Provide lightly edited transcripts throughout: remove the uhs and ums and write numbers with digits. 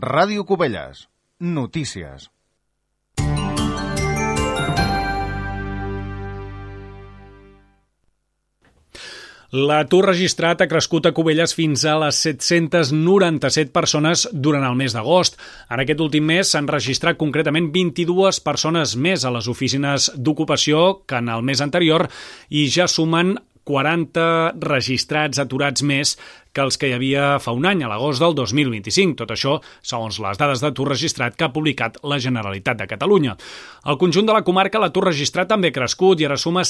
Ràdio Cubelles. Notícies. L'atur registrat ha crescut a Cubelles fins a les 797 persones durant el mes d'agost. En aquest últim mes s'han registrat concretament 22 persones més a les oficines d'ocupació que en el mes anterior i ja sumen 40 registrats aturats més que els que hi havia fa un any, a l'agost del 2025. Tot això, segons les dades d'atur registrat que ha publicat la Generalitat de Catalunya. Al conjunt de la comarca, l'atur registrat també ha crescut i ara suma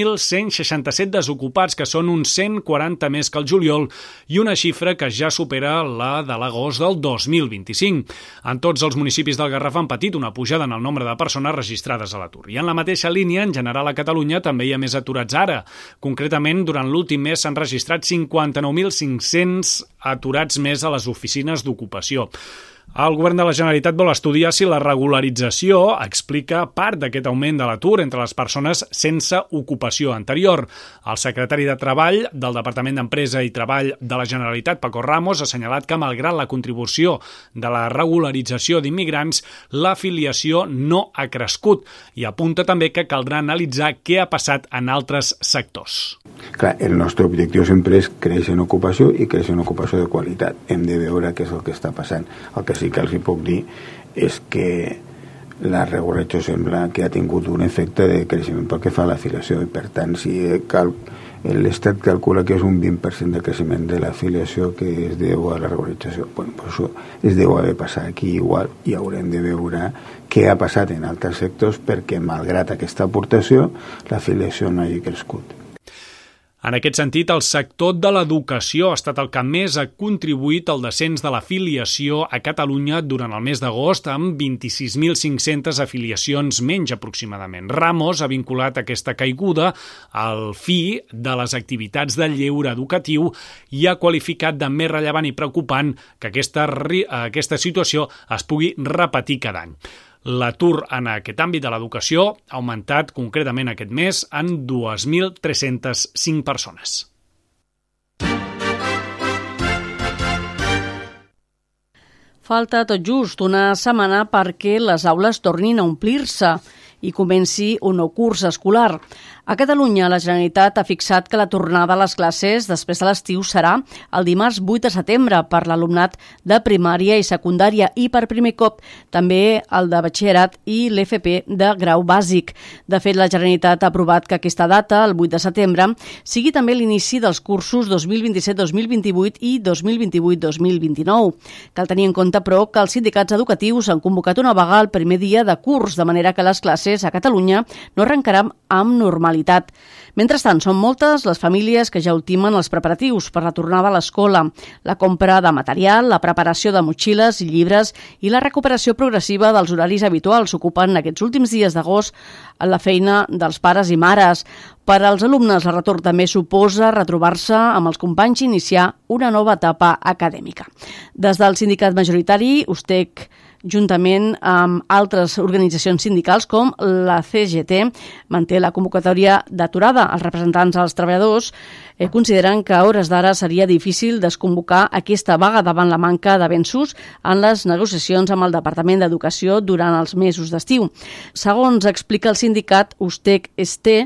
7.167 desocupats, que són uns 140 més que el juliol i una xifra que ja supera la de l'agost del 2025. En tots els municipis del Garraf han patit una pujada en el nombre de persones registrades a l'atur. I en la mateixa línia, en general a Catalunya, també hi ha més aturats ara. Concretament, durant l'últim mes s'han registrat 59.500 aturats més a les oficines d'ocupació. El govern de la Generalitat vol estudiar si la regularització explica part d'aquest augment de l'atur entre les persones sense ocupació anterior. El secretari de Treball del Departament d'Empresa i Treball de la Generalitat, Paco Ramos, ha assenyalat que malgrat la contribució de la regularització d'immigrants, l'afiliació no ha crescut i apunta també que caldrà analitzar què ha passat en altres sectors. Clar, el nostre objectiu sempre és créixer en ocupació i créixer en ocupació de qualitat. Hem de veure què és el que està passant. El que sí que els hi puc dir és que la regularització sembla que ha tingut un efecte de creixement pel que fa a l'afiliació i per tant si l'Estat calcula que és un 20% de creixement de l'afiliació que es deu a la regularització, bueno, pues això es deu haver passat aquí igual i haurem de veure què ha passat en altres sectors perquè malgrat aquesta aportació l'afiliació no hagi crescut. En aquest sentit, el sector de l'educació ha estat el que més ha contribuït al descens de l'afiliació a Catalunya durant el mes d'agost, amb 26.500 afiliacions menys aproximadament. Ramos ha vinculat aquesta caiguda al fi de les activitats de lleure educatiu i ha qualificat de més rellevant i preocupant que aquesta situació es pugui repetir cada any. L'atur en aquest àmbit de l'educació ha augmentat concretament aquest mes en 2.305 persones. Falta tot just una setmana perquè les aules tornin a omplir-se i comenci un nou curs escolar. A Catalunya, la Generalitat ha fixat que la tornada a les classes després de l'estiu serà el dimarts 8 de setembre per l'alumnat de primària i secundària i per primer cop també el de batxillerat i l'FP de grau bàsic. De fet, la Generalitat ha aprovat que aquesta data, el 8 de setembre, sigui també l'inici dels cursos 2027-2028 i 2028-2029. Cal tenir en compte, però, que els sindicats educatius han convocat una vaga el primer dia de curs, de manera que les classes a Catalunya no arrencaran amb normalitat. Mentrestant, són moltes les famílies que ja ultimen els preparatius per la tornada a l'escola, la compra de material, la preparació de motxilles i llibres i la recuperació progressiva dels horaris habituals ocupen aquests últims dies d'agost la feina dels pares i mares. Per als alumnes, el retorn també suposa retrobar-se amb els companys i iniciar una nova etapa acadèmica. Des del sindicat majoritari, USTEC, juntament amb altres organitzacions sindicals com la CGT, manté la convocatòria d'aturada. Els representants dels treballadors consideren que a hores d'ara seria difícil desconvocar aquesta vaga davant la manca d'avenços en les negociacions amb el Departament d'Educació durant els mesos d'estiu. Segons explica el sindicat USTEC-ST,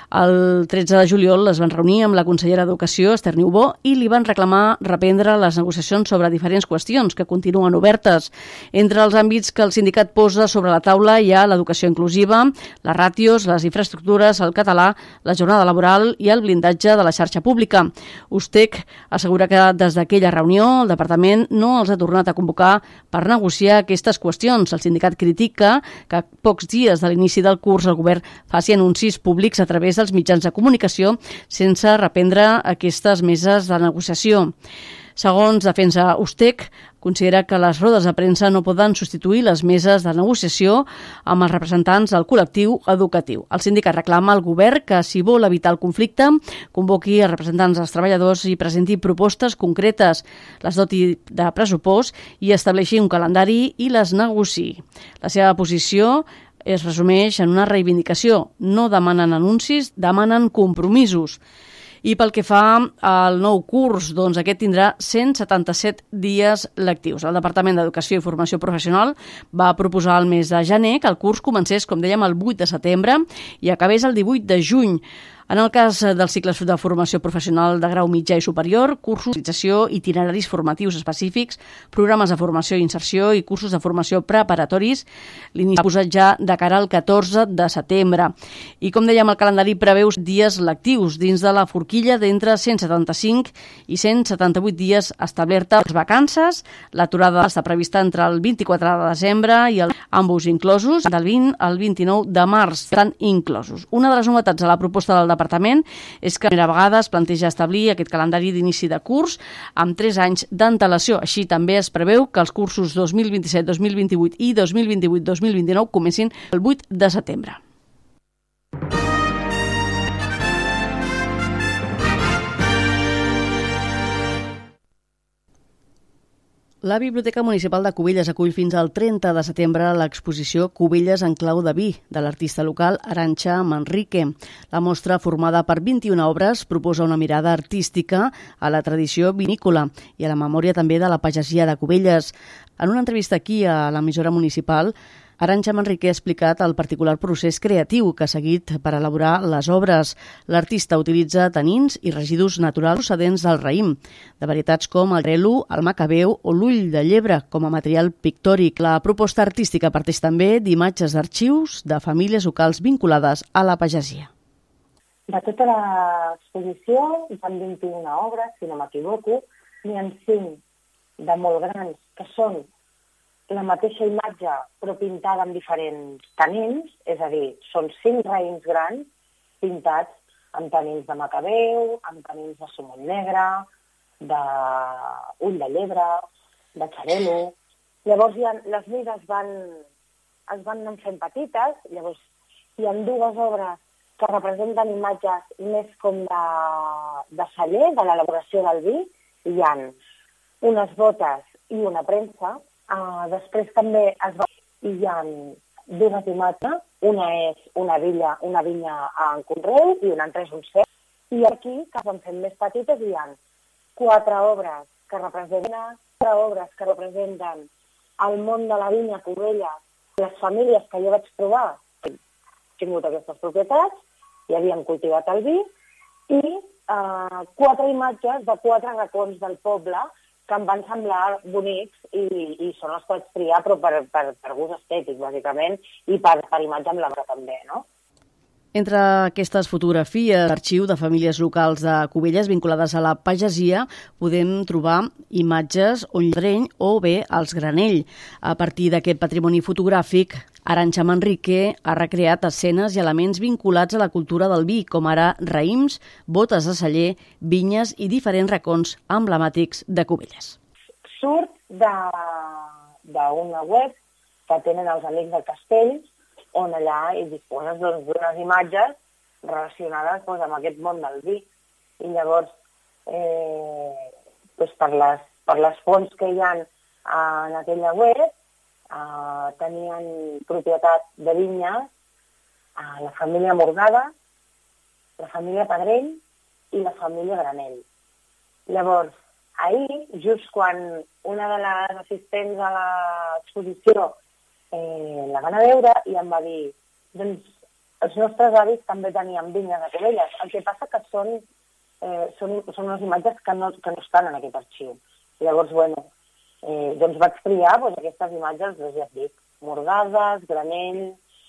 el 13 de juliol es van reunir amb la consellera d'Educació, Esther Niubó, i li van reclamar reprendre les negociacions sobre diferents qüestions que continuen obertes. Entre els àmbits que el sindicat posa sobre la taula hi ha l'educació inclusiva, les ràtios, les infraestructures, el català, la jornada laboral i el blindatge de la xarxa pública. USTEC assegura que des d'aquella reunió el departament no els ha tornat a convocar per negociar aquestes qüestions. El sindicat critica que a pocs dies de l'inici del curs el govern faci anuncis públics a través dels mitjans de comunicació sense reprendre aquestes meses de negociació. Segons Defensa USTEC, considera que les rodes de premsa no poden substituir les meses de negociació amb els representants del col·lectiu educatiu. El sindicat reclama al govern que, si vol evitar el conflicte, convoqui els representants dels treballadors i presenti propostes concretes, les doti de pressupost i estableixi un calendari i les negociï. La seva posició es resumeix en una reivindicació. No demanen anuncis, demanen compromisos. I pel que fa al nou curs, doncs aquest tindrà 177 dies lectius. El Departament d'Educació i Formació Professional va proposar el mes de gener que el curs comencés, com dèiem, el 8 de setembre i acabés el 18 de juny. En el cas dels cicles de formació professional de grau mitjà i superior, cursos, itineraris formatius específics, programes de formació i inserció i cursos de formació preparatoris, l'inici s'ha posat ja de cara al 14 de setembre. I com dèiem, el calendari preveu dies lectius dins de la forquilla d'entre 175 i 178 dies establerta les vacances. L'aturada està prevista entre el 24 de desembre i ambos inclosos, del 20 al 29 de març, estan inclosos. Una de les novetats a la proposta del Departament és que per primera vegada es planteja establir aquest calendari d'inici de curs amb 3 anys d'antelació. Així també es preveu que els cursos 2027-2028 i 2028-2029 comencin el 8 de setembre. La Biblioteca Municipal de Cubelles acull fins al 30 de setembre l'exposició Cubelles en clau de vi, de l'artista local Arantxa Manrique. La mostra, formada per 21 obres, proposa una mirada artística a la tradició vinícola i a la memòria també de la pagesia de Cubelles. En una entrevista aquí a l'emissora municipal, Arantxa Manrique ha explicat el particular procés creatiu que ha seguit per elaborar les obres. L'artista utilitza tanins i residus naturals procedents del raïm, de varietats com el grelo, el macabeu o l'ull de llebre com a material pictòric. La proposta artística parteix també d'imatges d'arxius de famílies locals vinculades a la pagesia. De tota l'exposició hi ha 21 obres, si no m'equivoco, n'hi ha 5 de molt grans, que són la mateixa imatge però pintada amb diferents tanins, és a dir, són 5 raïms grans pintats amb tanins de macabeu, amb tanins de sumoll negre, d'ull de llebre, de xarel·lo. Llavors les mides es van anant fent petites, llavors hi ha 2 obres que representen imatges més com de celler, de l'elaboració del vi, hi ha unes botes i una premsa. Després també hi ha 2 imatges, una és una vinya en conreu i una altra és un cep. I aquí, que es van fent més petites, hi ha 4 obres que representen el món de la vinya a Cubelles, les famílies que jo vaig trobar, que han tingut aquestes propietats, i havien cultivat el vi, i 4 imatges de 4 racons del poble que em van semblar bonics i són els que vaig triar, però per gust estètic, bàsicament, i per imatge amb l'obra també, no? Entre aquestes fotografies d'arxiu de famílies locals de Cubelles vinculades a la pagesia podem trobar imatges on Lledreny o bé els Granell. A partir d'aquest patrimoni fotogràfic, Arantxa Manrique ha recreat escenes i elements vinculats a la cultura del vi, com ara raïms, botes de celler, vinyes i diferents racons emblemàtics de Cubelles. Surt d'una web que tenen els Amics del Castell, on allà hi disposes d'unes imatges relacionades amb aquest món del vi. I llavors, per les fonts que hi ha en aquella web, tenien propietat de vinyes la família Morgada, la família Pedrell i la família Granell. Llavors, ahir, just quan una de les assistents a l'exposició la van a veure i em va dir, doncs els nostres avis també tenien vinyes a Cubelles, el que passa que són unes imatges que no estan en aquest arxiu. Llavors, doncs vaig triar aquestes imatges, ja et dic, Morgades, Granell,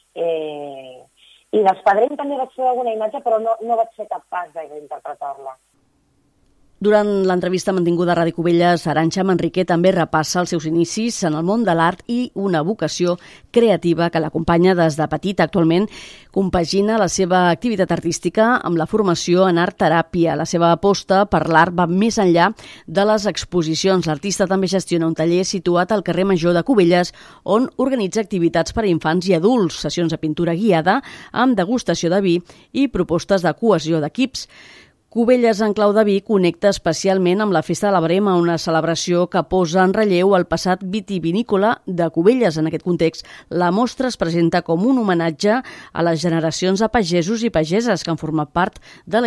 i dels Pedrell també vaig fer alguna imatge, però no vaig ser capaç d'interpretar-la. Durant l'entrevista mantinguda a Ràdio Cubelles, Arantxa Manrique també repassa els seus inicis en el món de l'art i una vocació creativa que l'acompanya des de petita. Actualment compagina la seva activitat artística amb la formació en art-teràpia. La seva aposta per l'art va més enllà de les exposicions. L'artista també gestiona un taller situat al carrer Major de Cubelles, on organitza activitats per a infants i adults, sessions de pintura guiada, amb degustació de vi i propostes de cohesió d'equips. Cubelles en clau de vi connecta especialment amb la Festa de la Brema, una celebració que posa en relleu el passat vitivinícola de Cubelles. En aquest context, la mostra es presenta com un homenatge a les generacions de pagesos i pageses que han format part de la